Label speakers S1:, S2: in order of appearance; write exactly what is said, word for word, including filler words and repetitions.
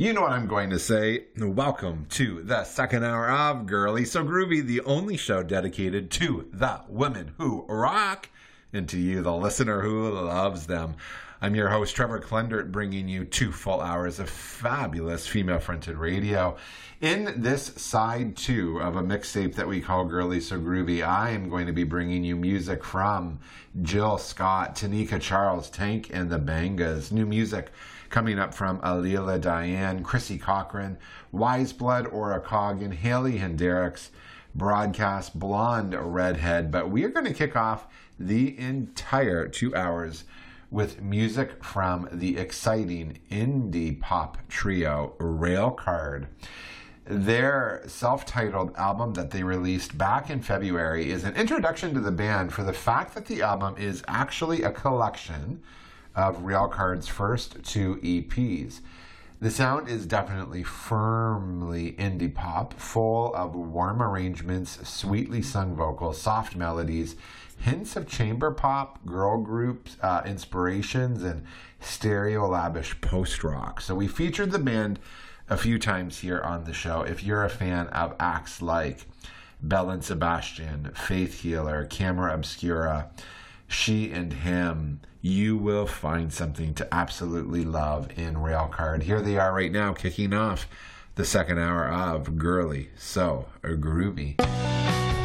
S1: You know what I'm going to say. Welcome to the second hour of Girly So Groovy, the only show dedicated to the women who rock and to you, the listener who loves them. I'm your host, Trevor Klendert, bringing you two full hours of fabulous female-fronted radio. In this side two of a mixtape that we call Girly So Groovy, I am going to be bringing you music from Jill Scott, Tanika Charles, Tank and the Bangas. New music coming up from Alila Diane, Chrissy Cochran, Wiseblood, Aura Coggin, Haley Hendricks, Broadcast, Blonde Redhead. But we are going to kick off the entire two hours with music from the exciting indie pop trio Railcard. Their self-titled album that they released back in February is an introduction to the band for the fact that the album is actually a collection of Railcard's first two E Ps. The sound is definitely firmly indie pop, full of warm arrangements, sweetly sung vocals, soft melodies, hints of chamber pop, girl groups, uh, inspirations, and stereo-lavish post-rock. So we featured the band a few times here on the show. If you're a fan of acts like Belle and Sebastian, Faith Healer, Camera Obscura, She and Him, you will find something to absolutely love in Railcard. Here they are right now, kicking off the second hour of Girly So Groovy.